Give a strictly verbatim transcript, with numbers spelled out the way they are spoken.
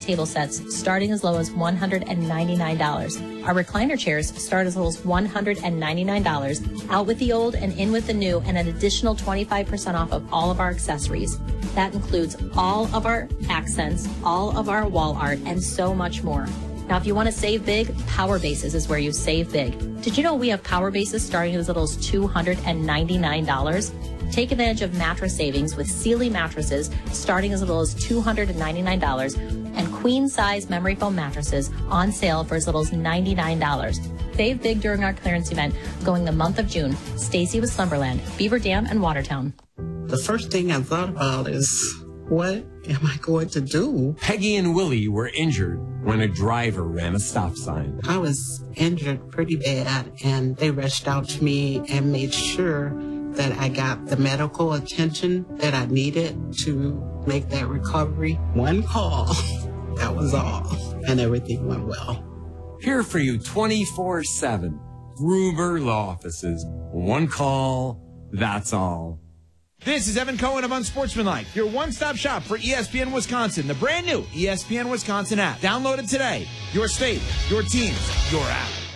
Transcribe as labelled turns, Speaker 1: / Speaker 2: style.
Speaker 1: table sets starting as low as one hundred ninety-nine dollars. Our recliner chairs start as low as one hundred ninety-nine dollars. Out with the old and in with the new, and an additional twenty-five percent off of all of our accessories. That includes all of our accents, all of our wall art, and so much more. Now, if you want to save big, Power Bases is where you save big. Did you know we have Power Bases starting as little as two hundred ninety-nine dollars? Take advantage of mattress savings with Sealy mattresses starting as little as two hundred ninety-nine dollars and queen-size memory foam mattresses on sale for as little as ninety-nine dollars. Save big during our clearance event going the month of June. Stacy with Slumberland, Beaver Dam, and Watertown.
Speaker 2: The first thing I thought about is, what am I going to do?
Speaker 3: Peggy and Willie were injured when a driver ran a stop sign.
Speaker 2: I was injured pretty bad, and they rushed out to me and made sure that I got the medical attention that I needed to make that recovery. One call, that was all, and everything went well.
Speaker 3: Here for you twenty-four seven. Gruber Law Offices. One call, that's all.
Speaker 4: This is Evan Cohen of Unsportsmanlike, your one-stop shop for E S P N Wisconsin, the brand new E S P N Wisconsin app. Download it today. Your state, your teams, your app.